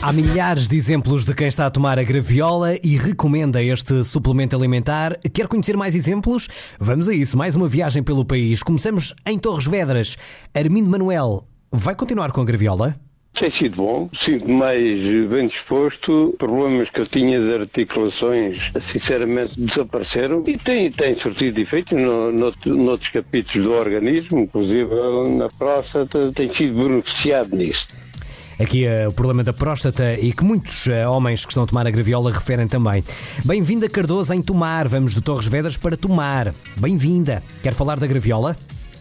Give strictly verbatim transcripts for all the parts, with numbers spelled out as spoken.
Há milhares de exemplos de quem está a tomar a graviola e recomenda este suplemento alimentar. Quer conhecer mais exemplos? Vamos a isso, mais uma viagem pelo país. Começamos em Torres Vedras. Armindo Manuel, vai continuar com a graviola? Tem sido bom, sinto-me mais bem disposto. Problemas que eu tinha de articulações, sinceramente, desapareceram e tem, tem surtido efeito no, no, noutros capítulos do organismo, inclusive na próstata, tem sido beneficiado nisso. Aqui é o problema da próstata e que muitos uh, homens que estão a tomar a graviola referem também. Bem-vinda, Cardoso, em Tomar. Vamos de Torres Vedras para Tomar. Bem-vinda. Quer falar da graviola?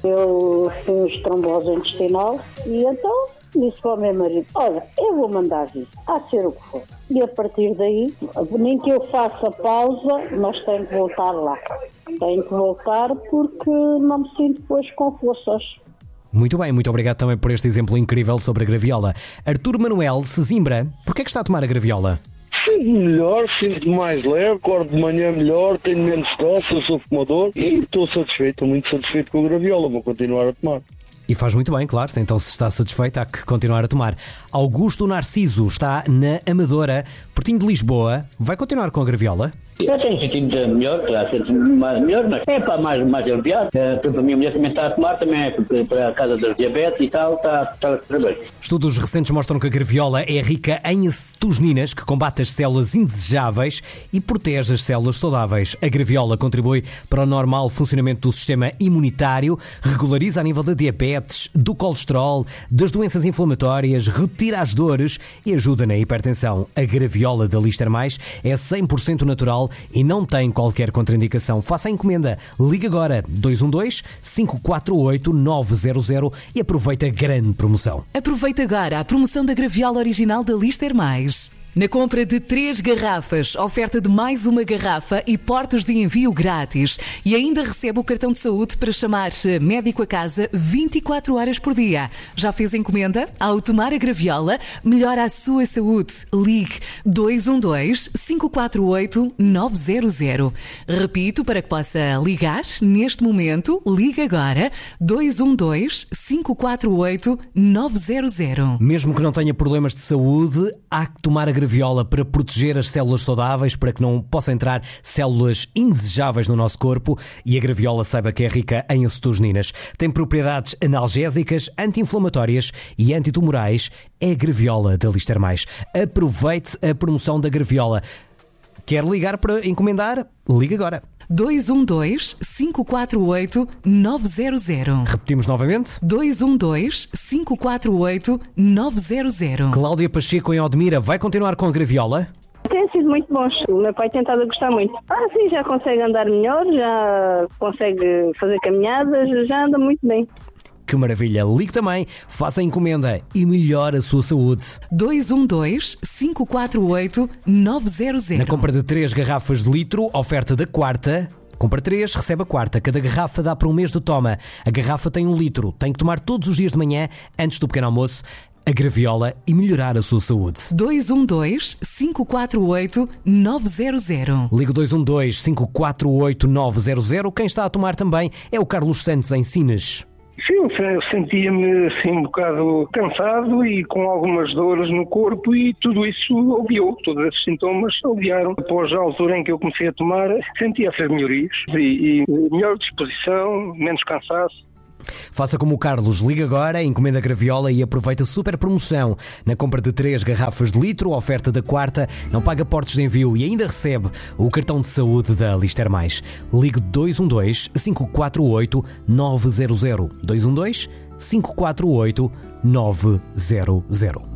Eu fiz trombose intestinal e então disse para o meu marido: olha, eu vou mandar vir, há de ser o que for. E a partir daí, nem que eu faça pausa, mas tenho que voltar lá. Tenho que voltar porque não me sinto depois com forças. Muito bem, muito obrigado também por este exemplo incrível sobre a graviola. Artur Manuel, Sesimbra, porquê é que está a tomar a graviola? Sinto melhor, sinto mais leve, acordo de manhã melhor, tenho menos stress, eu sou fumador e estou satisfeito, estou muito satisfeito com a graviola, vou continuar a tomar. E faz muito bem, claro, então se está satisfeito há que continuar a tomar. Augusto Narciso está na Amadora, pertinho de Lisboa, vai continuar com a graviola? Eu tenho sentido melhor, para ser mais melhor, mas é para mais, mais aliviado. É, para a minha mulher também está a tomar, também é para a casa da diabetes e tal, está, está a fazer bem. Estudos recentes mostram que a graviola é rica em acetosininas, que combate as células indesejáveis e protege as células saudáveis. A graviola contribui para o normal funcionamento do sistema imunitário, regulariza a nível da diabetes, do colesterol, das doenças inflamatórias, retira as dores e ajuda na hipertensão. A graviola da Lister Mais é cem por cento natural e não tem qualquer contraindicação. Faça a encomenda. Ligue agora dois um dois, cinco quatro oito, nove zero zero e aproveita a grande promoção. Aproveita agora a promoção da graviola original da Lister Mais. Na compra de três garrafas, oferta de mais uma garrafa e portas de envio grátis. E ainda recebe o cartão de saúde para chamar médico a casa vinte e quatro horas por dia. Já fez encomenda? Ao tomar a graviola, melhora a sua saúde. Ligue dois um dois, cinco quatro oito, nove zero zero. Repito, para que possa ligar neste momento, ligue agora dois um dois, cinco quatro oito, nove zero zero. Mesmo que não tenha problemas de saúde, há que tomar a graviola para proteger as células saudáveis, para que não possa entrar células indesejáveis no nosso corpo, e a graviola saiba que é rica em acetosininas. Tem propriedades analgésicas, anti-inflamatórias e antitumorais. É a graviola da Lister Mais. Aproveite a promoção da graviola. Quer ligar para encomendar? Liga agora. dois um dois, cinco quatro oito, nove zero zero. Repetimos novamente. dois um dois, cinco quatro oito, nove zero zero. Cláudia Pacheco em Odmira vai continuar com a graviola? Tem sido muito bom. O meu pai tem estado a gostar muito. Ah, sim, já consegue andar melhor, já consegue fazer caminhadas, já anda muito bem. Que maravilha! Ligue também, faça a encomenda e melhore a sua saúde. dois um dois, cinco quatro oito, nove zero zero. Na compra de três garrafas de litro, oferta da quarta. Compra três, recebe a quarta. Cada garrafa dá para um mês de toma. A garrafa tem um litro. Tem que tomar todos os dias de manhã, antes do pequeno almoço, a graviola e melhorar a sua saúde. dois um dois, cinco quatro oito, nove zero zero. Ligue dois um dois, cinco quatro oito, nove zero zero. Quem está a tomar também é o Carlos Santos em Sines. Sim, eu sentia-me assim um bocado cansado e com algumas dores no corpo e tudo isso aliviou, todos esses sintomas aliviaram. Após a altura em que eu comecei a tomar, sentia essas melhorias e, e melhor disposição, menos cansaço. Faça como o Carlos, liga agora, encomenda a graviola e aproveita a super promoção. Na compra de três garrafas de litro, oferta da quarta, não paga portos de envio e ainda recebe o cartão de saúde da Lister Mais. Ligue dois um dois, cinco quatro oito, nove zero zero. dois um dois, cinco quatro oito, nove zero zero.